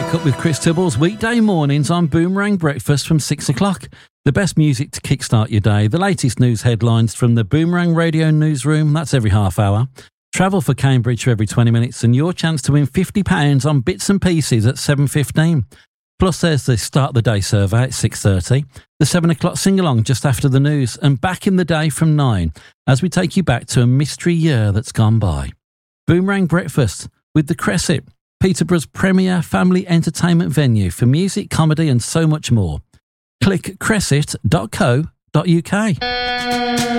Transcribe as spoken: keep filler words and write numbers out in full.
Wake Up with Chris Tibbles, weekday mornings on Boomerang Breakfast from six o'clock. The best music to kickstart your day, the latest news headlines from the Boomerang Radio Newsroom, that's every half hour. Travel for Cambridge for every twenty minutes and your chance to win fifty pounds on bits and pieces at seven fifteen. Plus there's the Start the Day survey at six thirty, the seven o'clock sing-along just after the news, and Back in the Day from nine as we take you back to a mystery year that's gone by. Boomerang Breakfast with the Crescit, Peterborough's premier family entertainment venue for music, comedy and so much more. Click crescit dot co dot uk.